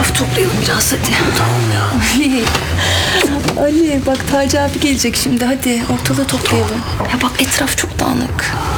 etrafı toplayalım biraz hadi. Tamam ya. Ali bak Taci abi gelecek şimdi, hadi ortalığı toplayalım. Ya bak etraf çok dağınık.